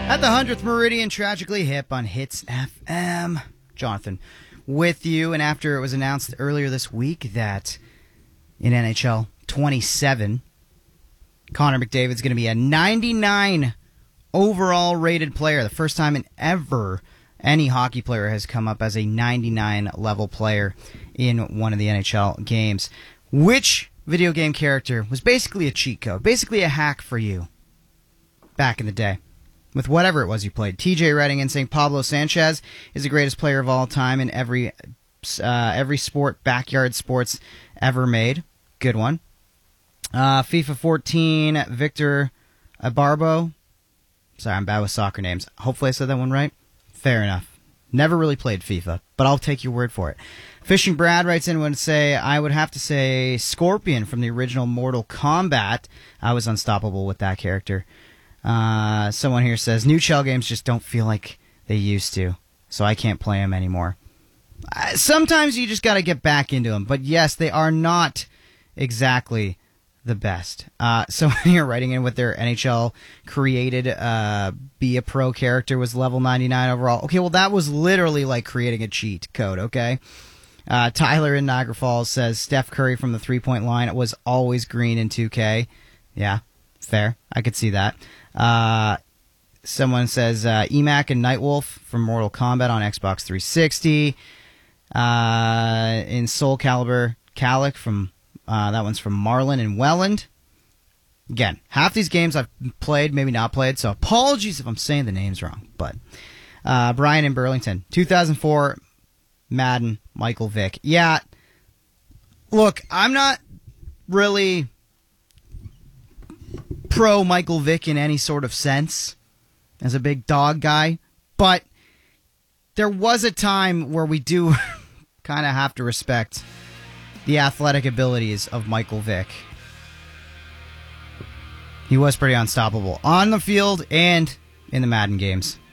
At the 100th Meridian, Tragically Hip on Hits FM. Jonathan with you, and after it was announced earlier this week that in NHL 27, Connor McDavid's going to be a 99 overall rated player. The first time in ever any hockey player has come up as a 99 level player in one of the NHL games. Which video game character was basically a cheat code, basically a hack for you back in the day? With whatever it was you played. TJ Redding and saying Pablo Sanchez is the greatest player of all time in every sport, backyard sports ever made. Good one. FIFA 14, Victor Abarbo. Sorry, I'm bad with soccer names. Hopefully I said that one right. Fair enough. Never really played FIFA, but I'll take your word for it. Fishing Brad writes in and say, I would have to say Scorpion from the original Mortal Kombat. I was unstoppable with that character. Someone here says, new Chell games just don't feel like they used to, so I can't play them anymore. Sometimes you just got to get back into them, but yes, they are not exactly the best. Someone here writing in with their NHL created be a pro character was level 99 overall. Okay, well that was literally like creating a cheat code, okay? Tyler in Niagara Falls says Steph Curry from the three-point line was always green in 2K. Yeah, fair. I could see that. Someone says Emac and Nightwolf from Mortal Kombat on Xbox 360. In Soul Calibur, Calic from that one's from Marlin and Welland. Again, half these games I've played, maybe not played, so apologies if I'm saying the names wrong. But Brian in Burlington, 2004 Madden, Michael Vick. Yeah, look, I'm not really pro Michael Vick in any sort of sense as a big dog guy, but there was a time where we do kind of have to respect the athletic abilities of Michael Vick. He was pretty unstoppable on the field and in the Madden games.